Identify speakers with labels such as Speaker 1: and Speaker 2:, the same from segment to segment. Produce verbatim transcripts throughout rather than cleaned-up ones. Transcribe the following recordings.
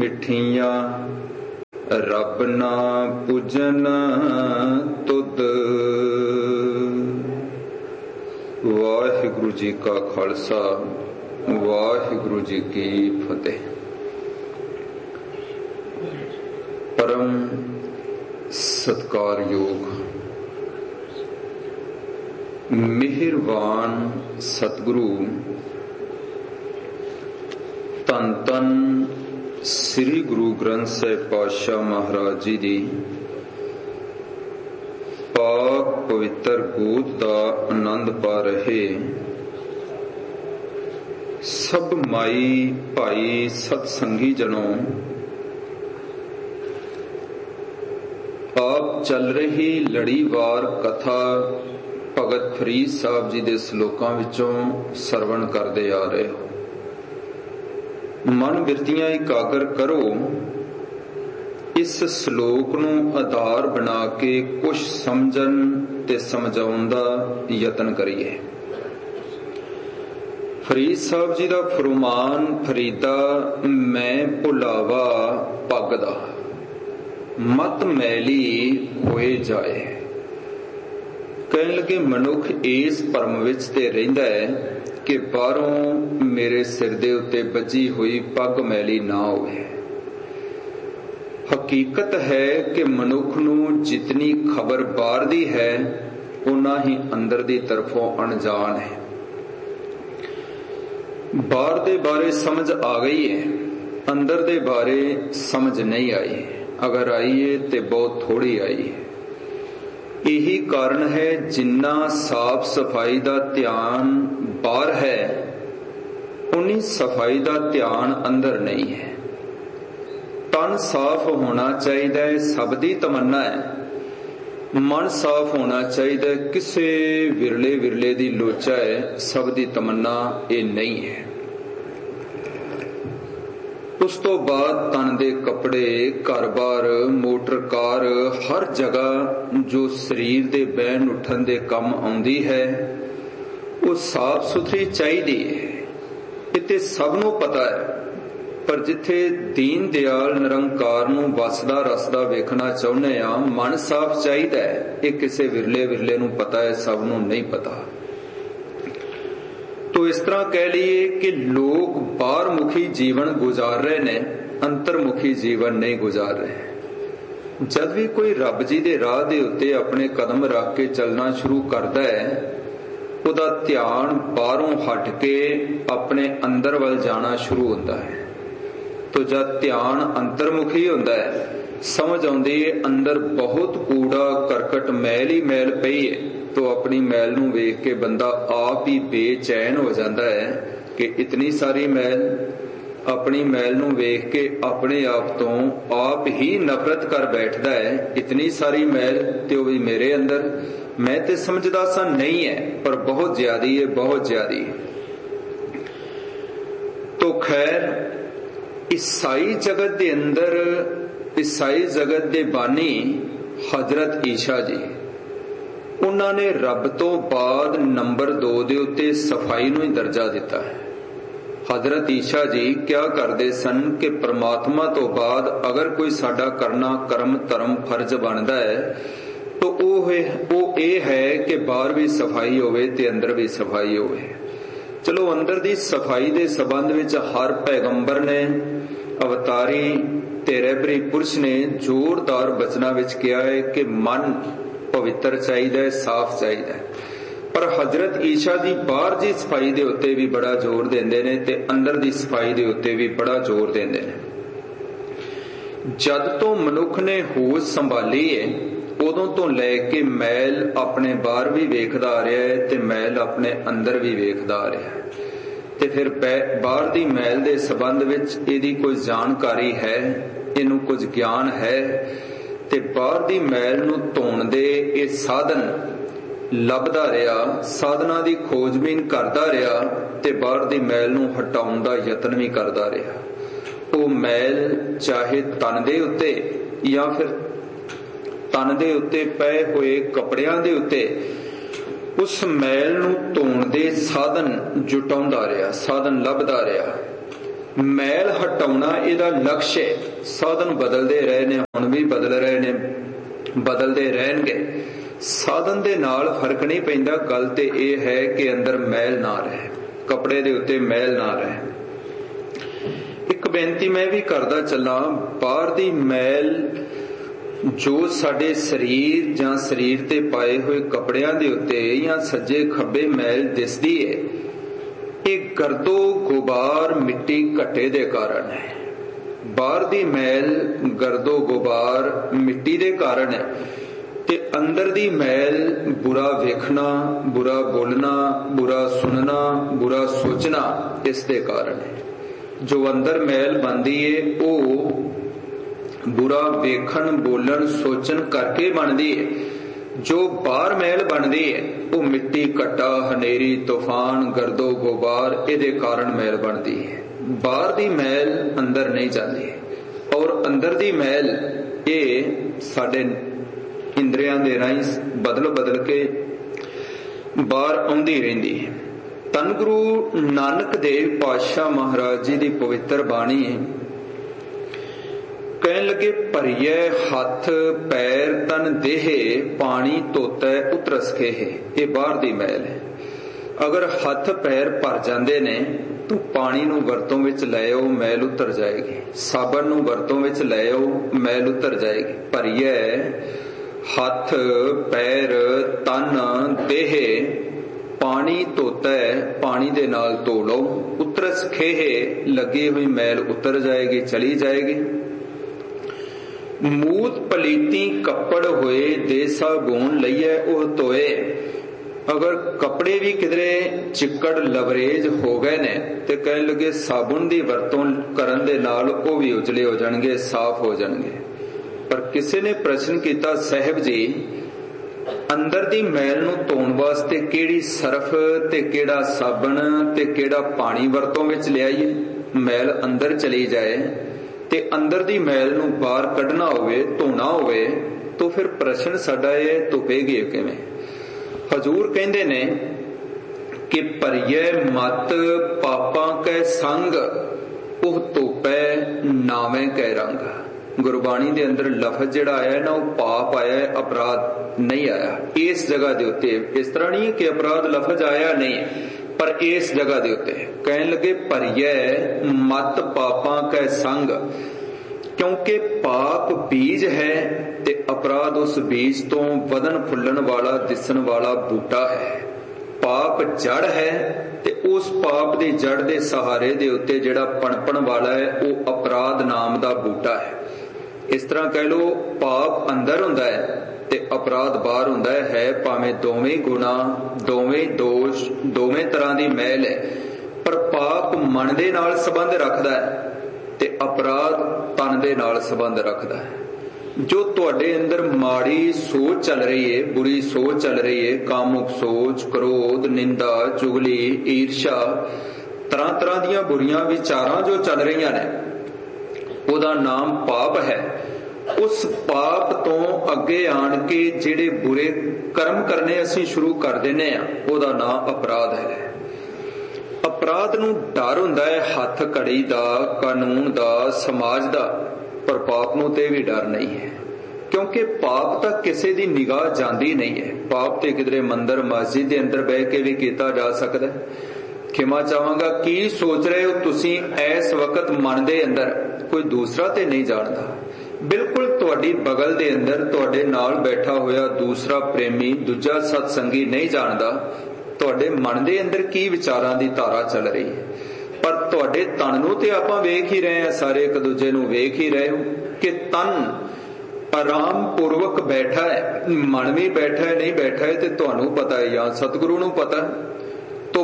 Speaker 1: ਮਿੱਠੀਆਂ ਰੱਬ ਨਾ ਪੂਜਨ ਤੁਧ। ਵਾਹਿਗੁਰੂ ਜੀ ਕਾ ਖਾਲਸਾ, ਵਾਹਿਗੁਰੂ ਜੀ ਕੀ ਫਤਿਹ। ਪਰਮ ਸਤਿਕਾਰਯੋਗ ਮਿਹਰਬਾਨ ਸਤਿਗੁਰੂ ਧੰਨ ਧੰਨ ਸ੍ਰੀ ਗੁਰੂ ਗ੍ਰੰਥ ਸਾਹਿਬ ਪਾਤਸ਼ਾਹ ਮਹਾਰਾਜ ਜੀ ਦੀ ਪਾਕ ਪਵਿੱਤਰ ਗੋਦ ਦਾ ਆਨੰਦ ਪਾ ਰਹੇ ਸਭ ਮਾਈ ਭਾਈ ਸਤ ਸੰਗੀ ਜਨੋਂ, ਆਪ ਚੱਲ ਰਹੀ ਲੜੀਵਾਰ ਕਥਾ ਭਗਤ ਫਰੀਦ ਸਾਹਿਬ ਜੀ ਦੇ ਸ਼ਲੋਕਾਂ ਵਿੱਚੋਂ ਸਰਵਣ ਕਰਦੇ ਆ ਰਹੇ ਹੋ। ਮਨ ਬਿਰਤੀਆਂ ਇਕਾਗਰ ਕਰੋ, ਇਸ ਸ਼ਲੋਕ ਨੂੰ ਆਧਾਰ ਬਣਾ ਕੇ ਕੁਝ ਸਮਝਣ ਤੇ ਸਮਝਾਉਣ ਦਾ ਯਤਨ ਕਰੀਏ। ਫਰੀਦ ਸਾਹਿਬ ਜੀ ਦਾ ਫਰਮਾਨ, ਫਰੀਦਾ ਮੈਂ ਭੁਲਾਵਾ ਪੱਗ ਦਾ, ਮਤ ਮੈਲੀ ਹੋਏ ਜਾਏ। ਕਹਿਣ ਲੱਗੇ ਮਨੁੱਖ ਇਸ ਭਰਮ ਵਿੱਚ ਤੇ ਰਹਿੰਦਾ ਹੈ ਕਿ ਬਾਹਰੋਂ ਮੇਰੇ ਸਿਰ ਦੇ ਉੱਤੇ ਬੱਝੀ ਹੋਈ ਪੱਗ ਮੈਲੀ ਨਾ ਹੋਵੇ। ਹਕੀਕਤ ਹੈ ਕਿ ਮਨੁੱਖ ਨੂੰ ਜਿਤਨੀ ਖਬਰ ਬਾਹਰ ਦੀ ਹੈ ਉਨਾ ਹੀ ਅੰਦਰ ਦੀ ਤਰਫੋਂ ਅਣਜਾਣ ਹੈ। ਬਾਹਰ ਦੇ ਬਾਰੇ ਸਮਝ ਆ ਗਈ ਹੈ, ਅੰਦਰ ਦੇ ਬਾਰੇ ਸਮਝ ਨਹੀਂ ਆਈ। ਅਗਰ ਆਈ ਹੈ ਤੇ ਬਹੁਤ ਥੋੜੀ ਆਈ ਹੈ। ਇਹੀ ਕਾਰਨ ਹੈ ਜਿੰਨਾ ਸਾਫ ਸਫਾਈ ਦਾ ਧਿਆਨ ਬਾਹਰ ਹੈ ਉਨੀ ਸਫਾਈ ਦਾ ਧਿਆਨ ਅੰਦਰ ਨਹੀਂ ਹੈ। ਤਨ ਸਾਫ ਹੋਣਾ ਚਾਹੀਦਾ ਹੈ, ਸਭ ਦੀ ਤਮੰਨਾ ਹੈ। ਮਨ ਸਾਫ ਹੋਣਾ ਚਾਹੀਦਾ ਹੈ, ਕਿਸੇ ਵਿਰਲੇ ਵਿਰਲੇ ਦੀ ਲੋਚਾ ਹੈ, ਸਭ ਦੀ ਤਮੰਨਾ ਇਹ ਨਹੀਂ ਹੈ। ਉਸ ਤੋਂ ਬਾਅਦ ਤਨ ਦੇ ਕੱਪੜੇ, ਘਰ-ਬਾਰ, ਮੋਟਰ ਕਾਰ, ਹਰ ਜਗ੍ਹਾ ਜੋ ਸਰੀਰ ਦੇ ਬਹਿਣ ਉੱਠਣ ਦੇ ਕੰਮ ਆਉਂਦੀ ਹੈ ਉਹ ਸਾਫ ਸੁਥਰੀ ਚਾਹੀਦੀ ਹੈ। ਇਹ ਤੇ ਸਭ ਨੂੰ ਪਤਾ ਹੈ। ਪਰ ਜਿੱਥੇ ਦੀਨ ਦਿਆਲ ਨਿਰੰਕਾਰ ਨੂੰ ਵਸਦਾ ਰਸਦਾ ਵੇਖਣਾ ਚਾਹੁੰਦੇ ਆ, ਮਨ ਸਾਫ ਚਾਹੀਦਾ ਹੈ। ਇਹ ਕਿਸੇ ਵਿਰਲੇ ਵਿਰਲੇ ਨੂੰ ਪਤਾ ਹੈ, ਸਭ ਨੂੰ ਨਹੀਂ ਪਤਾ। ਤੋ ਇਸ ਤਰ੍ਹਾਂ ਕਹਿ ਲਈਏ ਕਿ ਲੋਕ ਬਾਹਰ ਮੁਖੀ ਜੀਵਨ ਗੁਜ਼ਾਰ ਰਹੇ ਨੇ, ਅੰਤਰਮੁਖੀ ਜੀਵਨ ਨਹੀਂ ਗੁਜ਼ਾਰ ਰਹੇ। ਜਦ ਵੀ ਕੋਈ ਰੱਬ ਜੀ ਦੇ ਰਾਹ ਦੇ ਉੱਤੇ ਆਪਣੇ ਕਦਮ ਰੱਖ ਕੇ ਚੱਲਣਾ ਸ਼ੁਰੂ ਕਰਦਾ ਹੈ, ਉਹਦਾ ਧਿਆਨ ਬਾਹਰੋਂ ਹਟ ਕੇ ਆਪਣੇ ਅੰਦਰ ਵੱਲ ਜਾਣਾ ਸ਼ੁਰੂ ਹੁੰਦਾ ਹੈ। ਤੋ ਜਦ ਧਿਆਨ ਅੰਤਰਮੁਖੀ ਹੁੰਦਾ ਹੈ, ਸਮਝ ਆਉਂਦੀ ਹੈ ਅੰਦਰ ਬਹੁਤ ਕੂੜਾ ਕਰਕਟ ਮੈਲ ਹੀ ਮੈਲ ਪਈ ਹੈ। ਤੋ ਆਪਣੀ ਮੈਲ ਨੂੰ ਵੇਖ ਕੇ ਬੰਦਾ ਆਪ ਹੀ ਬੇਚੈਨ ਹੋ ਜਾਂਦਾ ਹੈ ਕਿ ਇਤਨੀ ਸਾਰੀ ਮੈਲ। ਆਪਣੀ ਮੈਲ ਨੂੰ ਵੇਖ ਕੇ ਆਪਣੇ ਆਪ ਤੋਂ ਆਪ ਹੀ ਨਫ਼ਰਤ ਕਰ ਬੈਠਦਾ ਹੈ, ਇਤਨੀ ਸਾਰੀ ਮੈਲ ਤੇ ਉਹ ਵੀ ਮੇਰੇ ਅੰਦਰ। ਮੈਂ ਤੇ ਸਮਝਦਾ ਸਾਂ ਨਹੀਂ ਹੈ, ਪਰ ਬਹੁਤ ਜ਼ਿਆਦੀ ਹੈ, ਬਹੁਤ ਜ਼ਿਆਦੀ। ਤੋ ਖੈਰ, ਈਸਾਈ ਜਗਤ ਦੇ ਅੰਦਰ, ਈਸਾਈ ਜਗਤ ਦੇ ਬਾਨੀ ਹਜ਼ਰਤ ਈਸ਼ਾ ਜੀ, ਉਹਨਾਂ ਨੇ ਰੱਬ ਤੋਂ ਬਾਅਦ ਨੰਬਰ ਦੋ ਦੇ ਉੱਤੇ ਸਫਾਈ ਨੂੰ ਹੀ ਦਰਜਾ ਦਿੱਤਾ ਹੈ। ਹਜ਼ਰਤ ਈਸ਼ਾ ਜੀ ਕਿਆ ਕਰਦੇ ਸਨ ਕਿ ਪ੍ਰਮਾਤਮਾ ਤੋਂ ਬਾਅਦ ਅਗਰ ਕੋਈ ਸਾਡਾ ਕਰਨਾ ਕਰਮ ਧਰਮ ਫਰਜ਼ ਬਣਦਾ ਹੈ ਤਾਂ ਉਹ ਉਹ ਇਹ ਹੈ ਕਿ ਬਾਹਰ ਵੀ ਸਫਾਈ ਹੋਵੇ ਤੇ ਅੰਦਰ ਵੀ ਸਫਾਈ ਹੋਵੇ। ਚਲੋ, ਅੰਦਰ ਦੀ ਸਫਾਈ ਦੇ ਸੰਬੰਧ ਵਿੱਚ ਹਰ ਪੈਗੰਬਰ ਨੇ, ਅਵਤਾਰੀ ਤੇ ਰਹਿਬਰੀ ਪੁਰਸ਼ ਨੇ ਜ਼ੋਰਦਾਰ ਬਚਨਾਂ ਵਿੱਚ ਕਿਹਾ ਹੈ ਕਿ ਮਨ ਪਵਿੱਤਰ ਚਾਹੀਦਾ ਹੈ, ਸਾਫ਼ ਚਾਹੀਦਾ ਹੈ। ਪਰ ਹਜ਼ਰਤ ਈਸ਼ਾ ਦੀ ਬਾਹਰ ਦੀ ਸਫਾਈ ਦੇ ਉੱਤੇ ਵੀ ਬੜਾ ਜ਼ੋਰ ਦਿੰਦੇ ਨੇ ਤੇ ਅੰਦਰ ਦੀ ਸਫਾਈ ਦੇ ਉੱਤੇ ਵੀ ਬੜਾ ਜ਼ੋਰ ਦਿੰਦੇ ਨੇ। ਜਦ ਤੋਂ ਮਨੁੱਖ ਨੇ ਹੋਸ਼ ਸੰਭਾਲੀ ਹੈ, ਉਦੋਂ ਤੋਂ ਲੈ ਕੇ ਮੈਲ ਆਪਣੇ ਬਾਹਰ ਵੀ ਵੇਖਦਾ ਆ ਰਿਹਾ ਹੈ ਤੇ ਮੈਲ ਆਪਣੇ ਅੰਦਰ ਵੀ ਵੇਖਦਾ ਆ ਰਿਹਾ ਹੈ। ਤੇ ਫਿਰ ਬਾਹਰ ਦੀ ਮੈਲ ਦੇ ਸੰਬੰਧ ਵਿੱਚ ਇਹਦੀ ਕੋਈ ਜਾਣਕਾਰੀ ਹੈ, ਇਹਨੂੰ ਕੁਝ ਗਿਆਨ ਹੈ ਤੇ ਬਾਹਰ ਦੀ ਮੈਲ ਨੂੰ ਧੋਣ ਦੇ ਇਹ ਸਾਧਨ ਲੱਭਦਾ ਰਿਹਾ, ਸਾਧਨਾਂ ਦੀ ਖੋਜਬੀਨ ਕਰਦਾ ਰਿਹਾ ਤੇ ਬਾਹਰ ਦੀ ਮੈਲ ਨੂੰ ਹਟਾਉਣ ਦਾ ਯਤਨ ਵੀ ਕਰਦਾ ਰਿਹਾ। ਉਹ ਮੈਲ ਚਾਹੇ ਤਨ ਦੇ ਉੱਤੇ ਜਾਂ ਫਿਰ ਤਨ ਦੇ ਉੱਤੇ ਪਏ ਹੋਏ ਕੱਪੜਿਆਂ ਦੇ ਉੱਤੇ, ਉਸ ਮੈਲ ਨੂੰ ਧੋਣ ਦੇ ਸਾਧਨ ਜੁਟਾਉਂਦਾ ਰਿਹਾ, ਸਾਧਨ ਲੱਭਦਾ ਰਿਹਾ। मैल हटाउना इहदा लक्ष्य है। साधन बदलते रहे ने, हुण भी बदल रहे ने, बदलते रहणगे। साधन दे नाल फर्क नहीं पैंदा। गल ते इह है कि अंदर मैल ना रहे, कपड़े दे उत्ते मैल ना रहे। एक बेनती मैं भी करदा चला, बाहर दी मैल जो साडे शरीर जां शरीर ते पाए हुए कपड़ियां दे उत्ते या सज्जे खब्बे मैल दिसदी है, ਇਹ ਗਰਦੋ ਗੁਬਾਰ ਮਿੱਟੀ ਘੱਟੇ ਦੇ ਕਾਰਨ ਹੈ। ਬਾਹਰ ਦੀ ਮੈਲ ਗਰਦੋ ਗੁਬਾਰ ਮਿੱਟੀ ਦੇ ਕਾਰਨ ਹੈ ਤੇ ਅੰਦਰ ਦੀ ਮੈਲ ਬੁਰਾ ਵੇਖਣਾ, ਬੁਰਾ ਬੋਲਣਾ, ਬੁਰਾ ਸੁਣਨਾ, ਬੁਰਾ ਸੋਚਣਾ ਇਸ ਦੇ ਕਾਰਨ ਹੈ। ਜੋ ਅੰਦਰ ਮੈਲ ਬਣਦੀ ਹੈ ਉਹ ਬੁਰਾ ਵੇਖਣ, ਬੋਲਣ, ਸੋਚਣ ਕਰਕੇ ਬਣਦੀ ਹੈ। जो बाहर मैल बनती है वो मिट्टी, घट्टा, हनेरी, तूफान, गर्दो गुबार इहदे कारण मैल बनती है। बाहर दी मैल अंदर नहीं जाती और अंदर दी मैल ये साडे इंद्रियां दे राहीं बदल बदल के बाहर आउंदी रहिंदी है। धन गुरु नानक देव पातशाह महाराज जी दी पवित्र बाणी है। कहन लगे, भरिए हथ पैर तन देहे, पानी धोता उतरस खेहे। ये बाहर दी मैल है। अगर हथ पैर भर जाते ने तो पानी नूं वरतों विच ले आओ, मैल उतर जाएगी। साबन नूं वरतों विच ले आओ, मैल उतर जाएगी। भरिए हथ पैर तन देहे, पानी धोता है, पानी दे नाल धो लो। उतरस खेहे, लगी हुई मैल उतर जाएगी, चली जाएगी। मूत पलीती कपड़ होए, देसा गुण लईए ओह धोए। अगर कपड़े भी किधरे चिक्कड़ लवरेज हो गए ने ते कहन लगे साबुन दी वरतों करन दे नाल ओह भी उजले हो जाणगे, साफ हो जाणगे। पर किसी ने प्रश्न किया, साहिब जी अंदर दी मैल नूं धोण वास्ते किहड़ी सरफ ते किहड़ा साबन ते किहड़ा पानी वरतों विच लियाईए? मैल अंदर चली जाए ते अंदर दी मैल नूं बाहर कढना होवे, धोना होवे तो फिर प्रश्न साडा ये धुपेगी किवें? हजूर कहंदे ने कि भरिए मत पापां कै संग, ओह धोपै नावें कै रंग। गुरबाणी दे अंदर लफज जिहड़ा आया है ना, वो पाप आया है, अपराध नहीं आया। इस जगह दे उत्ते इस तरह नहीं कि अपराध लफज आया नहीं, पर इस जगह दे उत्ते कहन लगे, भरिए मत पापां कै संग, क्योंकि पाप बीज है ते अपराध उस बीज तो वदन फुल्लन वाला दिसन वाला बूटा है। पाप जड़ है ते उस पाप दी जड़ दे सहारे दे उत्ते जिहड़ा पणपण वाला है वो अपराध नाम दा बूटा है। इस तरह कह लो, पाप अंदर हुंदा है ते अपराध बाहर हुंदा है। भावें दोवें गुना, दोवें दोष, दोवें तरह दी मैल है, पर पाप मन दे नाल संबंध रखदा है ते अपराध तन दे नाल संबंध रखदा है। जो तुहाडे अंदर माड़ी सोच चल रही है, बुरी सोच चल रही है, कामुक सोच, क्रोध, निंदा, चुगली, ईर्षा, तरह तरह दियां बुरियां विचारां जो चल रही ने, ओदा नाम पाप है। उस पाप तो अगे आन के जिहड़े बुरे कर्म करने असीं शुरू कर देने आ, ओदा नाम अपराध है। अपराध नूं डर हुंदा है हथ घड़ी दा, कानून दा, समाज दा, पर पाप नूं ते भी डर नहीं है, क्योंकि पाप तक किसी दी निगाह जांदी नहीं है। पाप ते किधरे मंदिर मस्जिद दे अंदर बैठ के भी कीता जा सकदा है। खिमा चाहांगा, की सोच रहे हो तुसीं इस वक्त मन दे अंदर? कोई दूसरा ते नहीं जानदा। बिल्कुल तुहाडी बगल दे अंदर तुहाडे नाल बैठा होया दूसरा प्रेमी, दूजा सत्संगी नहीं जानदा तुहाडे मन दे अंदर की विचारां दी धारा चल रही है। पर तुहाडे तन नूं ते आपां वेख ही रहे हैं, सारे एक दूजे नूं वेख ही रहे हो कि तन आराम पूर्वक बैठा है, मन भी बैठा है नहीं बैठा है, तो तुहानूं पता है या सतगुरु नूं पता है। तो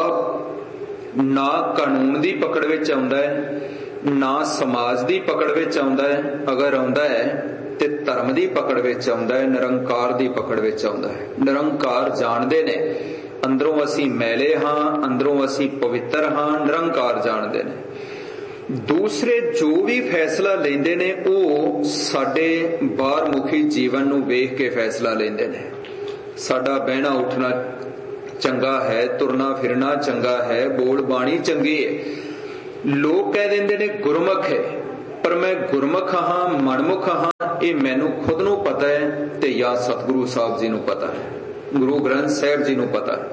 Speaker 1: पाप ना कानून दी पकड़ विच आउंदा है, ना समाज दी पकड़ विच आउंदा है। अगर आउंदा है ते धर्म दी पकड़ विच आउंदा है, निरंकार दी पकड़ विच आउंदा है। निरंकार जाणदे ने अंदरों असीं मैले हां, अंदरों असीं पवित्र हां, निरंकार जाणदे ने। दूसरे जो भी फैसला लेंदे ने वो साडे बाहर मुखी जीवन नूं वेख के फैसला लेंदे ने। साडा बहना उठना चंगा है, तुरना फिरना चंगा है, बोल बाणी चंगी है, लोग कह देंदे ने गुरमुख है, पर मैं गुरमुख हाँ मनमुख हाँ ये मैनू खुद नू पता है ते या सतगुरु साहब जी नू पता है, गुरु ग्रंथ साहब जी नू पता है।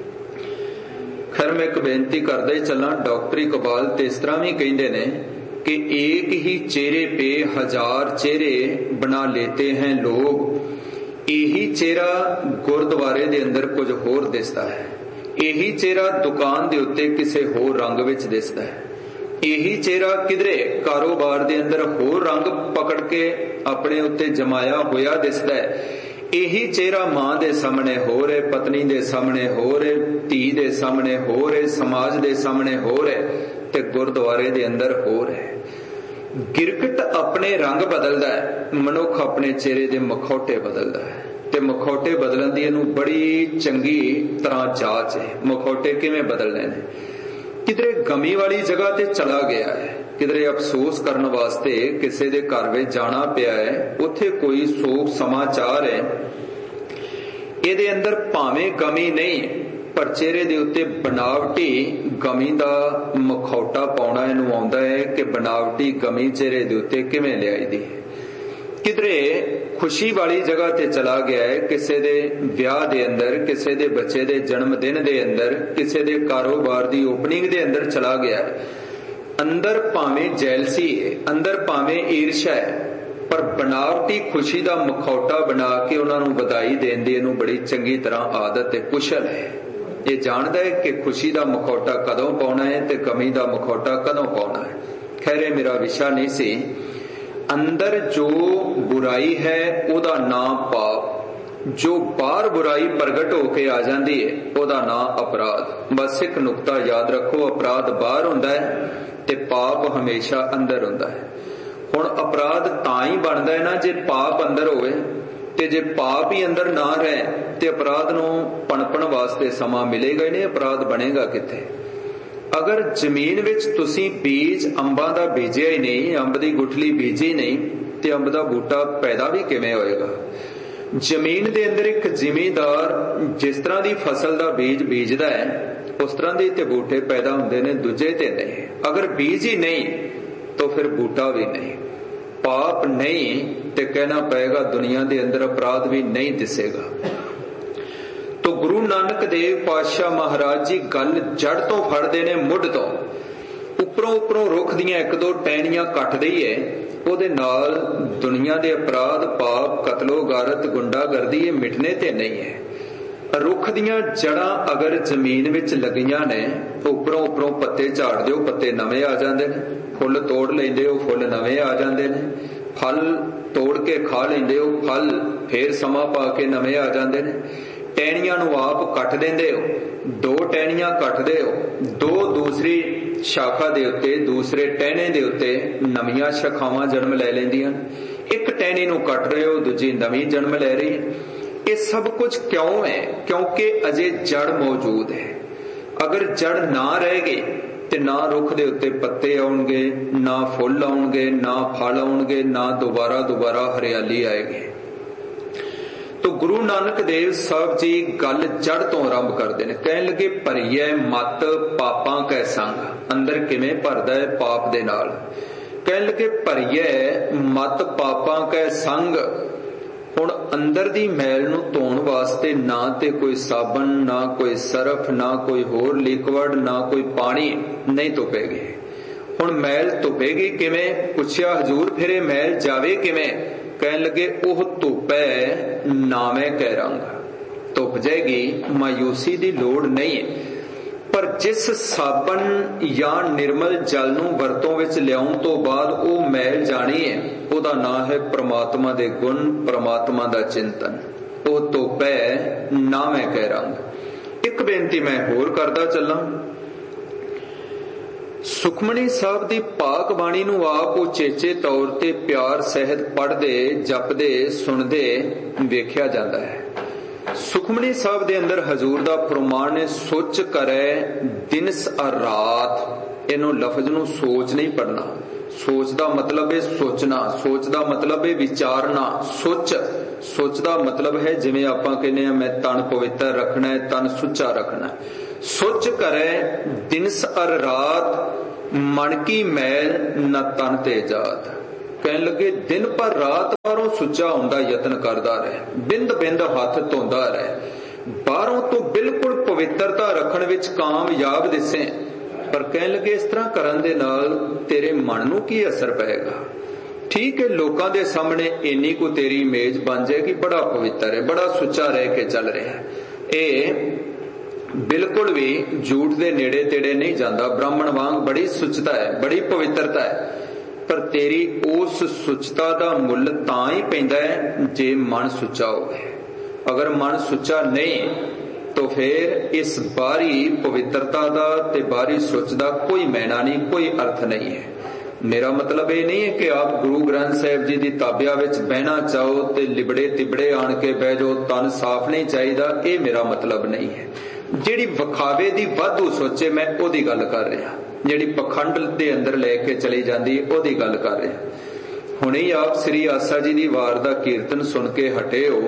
Speaker 1: खैर मैं एक बेनती करदा ही चलां, डॉक्टर इकबाल ते इस तरह भी कहिंदे ने कि एक ही चेहरे पे हजार चेहरे बना लेते हैं लोग, यही चेहरा गुरुद्वारे दे अंदर कुछ होर दिसदा है, यही चेहरा दुकान दे उत्ते किसे होर रंग विच दिसदा है, यही चेहरा किधरे कारोबार दे अंदर होर रंग पकड़ के अपने उत्ते जमाया होया दिसदा है, यही चेहरा मां दे सामने हो रहे, पत्नी दे सामने हो रहे, धी दे सामने हो रहे, समाज दे सामने हो रहे ते गुरुद्वारे दे अंदर हो रहे। गिरकट अपने रंग बदलदा है, मनुख अपने चेहरे दे मखौटे बदलदा है ते मखौटे बदलन दी इहनूं बड़ी चंगी तरह जांच है। मखौटे किवें बदलने ने? किधरे गमी वाली जगह ते चला गया है, किधरे अफसोस करने वास्ते किसी दे घर में जाना पिया है, उत्थे कोई सोग समाचार है, इहदे अंदर भावें गमी नहीं पर चेहरे दे उत्ते बनावटी गमी दा मखौटा पाउणा इहनूं आउंदा है कि बनावटी गमी चेहरे दे उत्ते किवें लिआई दी। किधरे खुशी वाली जगह ते चला गया है, किसी दे विआह दे अंदर, किसी दे बच्चे दे जन्म दिन दे अंदर, किसी दे कारोबार दी ओपनिंग दे अंदर चला गया है। अंदर भावें जैलसी है, अंदर भावें ईर्ष्या है, पर बनावटी खुशी दा मखौटा बना के उन्होंने बधाई देण दी इहनूं बड़ी चंगी तरह आदत है, कुशल है। ये जानदा है कि खुशी दा मखौटा कदों पाउणा है ते गमी दा मखौटा कदों पाउणा है। खैर ये मेरा विषय नहीं सी। अंदर जो बुराई है ओदा नाम पाप, जो बाहर बुराई प्रगट होके आ जाती है ओदा नाम अपराध। बस एक नुकता याद रखो, अपराध बाहर हुंदा है ते पाप हमेशा अंदर हुंदा है। हुण अपराध तां ही बनदा है ना जे पाप अंदर होवे, ते जे पाप ही अंदर ना रहे ते अपराध नूं पनपण वास्ते समा मिलेगा ही नहीं, अपराध बनेगा किथे। अगर जमीन विच तुसी बीज अंबां दा बीजिया ही नहीं, अंब दी गुठली बीजी नहीं, ते अंब दा बूटा पैदा भी किवें होएगा? जमीन दे अंदर एक जिमीदार जिस तरह दी फसल दा बीज बीजदा है उस तरह दे ते बूटे पैदा हुंदे ने, दूजे ते नहीं। अगर बीज ही नहीं तो फिर बूटा भी नहीं। पाप नहीं ते कहना पएगा दुनिया दे अंदर अपराध भी नहीं दिसेगा। तो गुरु नानक देव पातशाह महाराज जी गल जड़ तो फड़दे ने, मुढ़ तो। उपरों उपरों रुख दियां एक दो टहनियां कट दईए, ओदे नाल दुनिया दे अपराध पाप कतलो गारत गुंडागर्दी ये मिटने ते नहीं है। रुख दियां जड़ां अगर जमीन विच लगियां ने, उपरों उपरों पत्ते झाड़ दिओ, पत्ते नवे आ जांदे ने, फुल तोड़ लैंदे हो, फुल नवे आ जांदे ने, फल तोड़ के खा लैंदे हो, फल फिर समा पा के नवे आ जांदे ने। टहनियां नूं आप कट देंदे हो, दो टहनियां कटदे हो, दो दूसरी शाखा दे उत्ते, दूसरे टहने दे उत्ते नवीआं शाखावां जन्म लै लैंदियां। एक टहनी नूं कट रहे हो, दूजी नवीं जन्म लै रही है। ये सब कुछ क्यों है? क्योंकि अजे जड़ मौजूद है। अगर जड़ ना रहेगी ते ना रुख दे उत्ते पत्ते आउणगे, ना फुल आउणगे, ना फल आउणगे, ना दोबारा दोबारा हरियाली आएगी। तो गुरु नानक देव साहब जी गल जड़ तो आरंभ करते हैं। कहन लगे भरीए मत पापां कै संग, अंदर किवें भरदा है पाप दे नाल। कहन लगे भरीए मत पापां कै संग। हुण अंदर दी मैल नूं धोण वास्ते ना ते कोई साबन, ना कोई सरफ, ना कोई होर लिक्विड, ना कोई पानी नहीं धुपेगी। हुण मैल धुपेगी किवें? पुछया हजूर फिर मैल जावे किवें? कहन लगे ओह धुपै नामे कै रंग। धुप जाएगी, मायूसी दी लोड़ नहीं है। पर जिस साबन या निर्मल जल नूं वरतों विच लियाउण तो बाद ओह मैल जानी है, ओहदा नाम है परमात्मा दे गुण, परमात्मा दा चिंतन। ओह धुपै नामे कै रंग। एक बेनती मैं होर करदा चलां। सुखमनी साहब दी पाक बाणी नूं आप उचेचे तौर ते प्यार सहित पढ़दे, जपदे, सुनदे वेख्या जांदा है। सुखमनी साहब दे अंदर हजूर दा फरमान है, सोच करे दिनस और रात। इन्हों लफज नूं सोच नहीं पढ़ना। सोच दा मतलब है सोचना, सोच दा मतलब है विचारना। सोच सोच दा मतलब है जिवें आपां कहने आ मैं तन पवित्र रखना है, तन सुच्चा रखना है। सोच करे दिनस और रात मन की मैल न तन ते जात। कहन लगे दिन भर रात बाहरों सुचा होंदा यतन करदा रहे, बिंद बिंद हथ धोंदा रहे, बाहरों तो बिल्कुल पवित्रता रखण विच कामयाब दिसे, पर कहन लगे इस तरह करन दे नाल तेरे मन नूं की असर पएगा। ठीक है, लोकां दे सामने इन्नी को तेरी इमेज बन जाएगी, बड़ा पवित्र है, बड़ा सुचा रह के चल रहा है। ये बिल्कुल भी झूठ दे नेड़े तेड़े नहीं जाता, ब्राह्मण वांग बड़ी सुचता है, बड़ी पवित्रता है, पर तेरी उस सुचता दा मुल तां ही पैंदा है जे मन सुचा होवे। अगर मन सुचा नहीं तो फिर इस बाहरी पवित्रता दा ते बाहरी सुच दा कोई मैना नहीं, कोई अर्थ नहीं है। मेरा मतलब ये नहीं है कि आप गुरु ग्रंथ साहिब जी की ताबिया विच बहना चाहो ते लिबड़े तिबड़े आन के बह जाओ, तन साफ नहीं चाहिए, ये मेरा मतलब नहीं है। जिहड़ी विखावे दी वाधू सोचे मैं ओदी गल कर रहा, जिहड़ी पखंड दे अंदर लेके चली जाती ओदी गल कर रहा। हुणे ही आप श्री आसा जी दी वार दा कीर्तन सुन के हटे हो।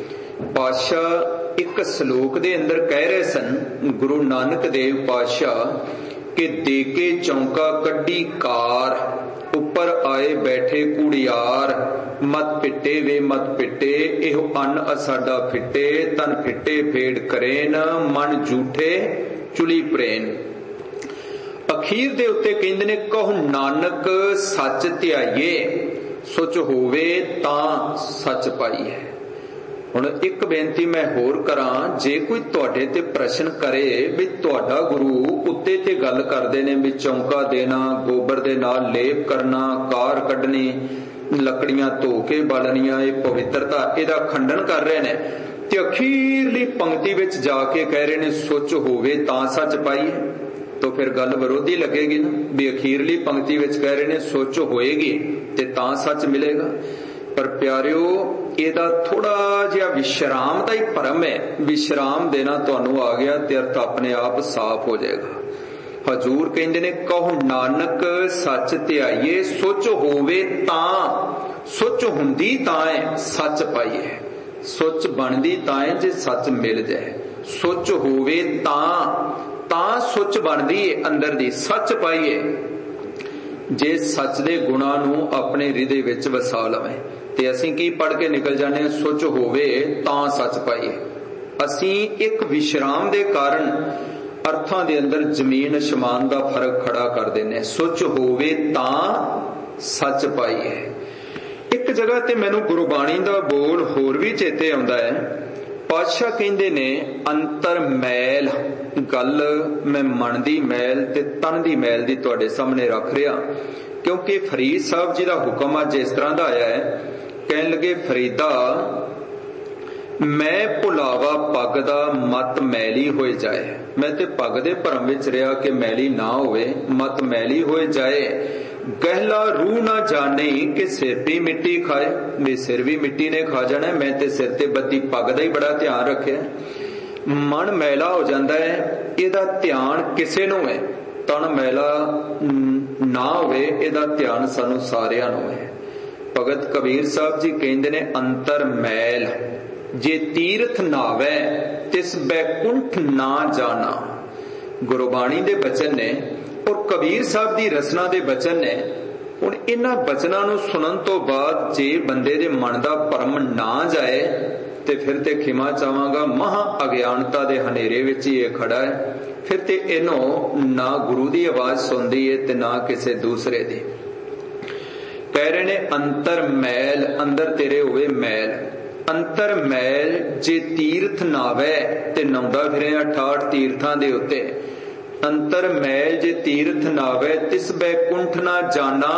Speaker 1: पातशाह एक श्लोक दे अंदर कह रहे सन, गुरु नानक देव पातशाह कि देके चौंका कड्डी कार, उपर आए बैठे कुड़ियार, मत पिटे वे मत पिटे, एहो अन्न असाडा फिटे, तन फिटे फेड़ करेन, मन झूठे चुली प्रेन। अखीर दे उत्ते कहंदे ने कहो नानक सच ध्याइए, सुच होवे तां सच पाईए। हुण एक बेनती मैं होर करां, जे कोई तुहाडे ते प्रश्न करे भी तुहाडा गुरु उत्ते ते गल करदे ने भी चौंका देना, गोबर दे नाल लेप करना, कार कढनी, लकड़ियां धो के बालनियां, ये पवित्रता इहदा खंडन कर रहे ने, ते अखीरली पंक्ति विच जाके कह रहे ने सुच होवे तां सच पाईए, तो फिर गल विरोधी लगेगी ना। भी अखीरली पंक्ति विच कह रहे ने सुच होएगी ते तां सच मिलेगा। पर प्यारिओ ਇਹਦਾ थोड़ा जिहा विश्राम का ही भरम है, विश्राम देना तुहानू आ गया ते अर्थ अपने आप साफ हो जाएगा। हजूर कहंदे ने कहो नानक सच ध्याइए, सुच होवे तां, सुच हुंदी तां है सच पाईए, सुच बनदी तां है जे सच मिल जाए, सुच होवे तां, तां सुच बनदी है अंदर दी, सच पाईए। जे सच दे गुणां नू अपने हृदय विच वसा लवें ते असीं की पढ़ के निकल जाने, सुच होवे तां सच पाईए। असीं एक विश्राम दे कारण अर्थां दे अंदर जमीन आसमान दा फर्क खड़ा कर देने, सुच होवे तां सच पाईए। एक जगह ते मैनू गुरबाणी दा बोल होर भी चेते आउंदा है। पातशाह कहंदे ने अंतर मैल, गल मैं मन दी मैल ते तन दी मैल दी तुहाडे सामने रख रहा, क्योंकि फरीद साहब जी दा हुक्म अज इस तरह दा आया है। कहन लगे फरीदा मैं भुलावा पग दा मत मैली होए जाए, मैं ते पग दे भरम विच रहा कि मैली ना होवे, मत मैली होए जाए, गहला रूह ना जाने कि सिर भी मिट्टी खाए, मेरे सिर भी मिट्टी ने खा जाना, मैं ते सिर ते बत्ती पग दा ही बड़ा ध्यान रखे। मन मैला हो जाता है, इहदा ध्यान किसे नूं है, तन मैला ना होवे, इहदा ध्यान सानू सारियां नूं है। भगत कबीर साहब जी कहंदे ने अंतर मैल जे तीर्थ नावै तिस बैकुंठ ना जाना। गुरबाणी दे बचन ने और कबीर साहब दी रचना दे बचन ने। हुण इन्हां बचनां नूं सुनन तो बाद जे बंदे दे मन दा भरम ना जाए ते फिर ते खिमा चाहांगा महा अज्ञानता दे हनेरे विच ही खड़ा है, फिर ते इनो ना गुरु दी आवाज सुनदी है ते ना किसे दूसरे दी। कह रहे ने अंतर मैल, अंदर तेरे होवे मैल, अंतर मैल जे तीर्थ नावै ते नौंदा फिरे अठाठ तीर्थां दे उत्ते, अंतर मैल जे तीर्थ नावै तिस बैकुंठ ना जाना।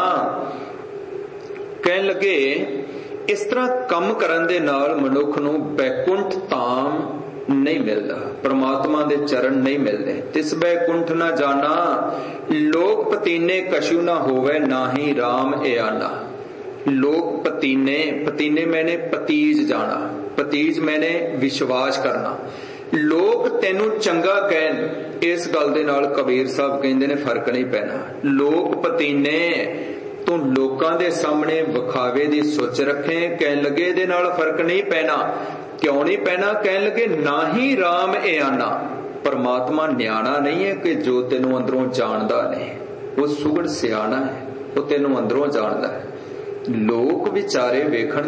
Speaker 1: कहन लगे इस तरह कम करन दे नाल मनुख नूं बैकुंठ धाम नहीं मिलता, परमात्मा दे चरण नहीं मिलते। तिस बैकुंठ ना जाना, लोक पतीने कछु ना होवे, ना ही राम एआना। लोक पतीने, पतीने मैंने पतीज जाना, पतीज मैंने विश्वास करना। लोक तेनू चंगा कहन, इस गल दे नाल कबीर साहब कहंदे ने फर्क नहीं पैना। लोक पतीने तू लोकां दे सामने विखावे दी सोच रखे, कहन लगे दे नाल फर्क नहीं पैना। क्यों नहीं पैना? कहन लगे ना ही राम ए आना, परमात्मा न्याणा नहीं है कि जो तेनू अंदरों जानदा नहीं। ਉਹ ਸੁਗੜ ਸਿਆਣਾ ਹੈ, ਉਹ ਤੈਨੂੰ ਅੰਦਰੋਂ ਜਾਣਦਾ ਹੈ। ਲੋਕ ਵਿਚਾਰੇ ਵੇਖਣ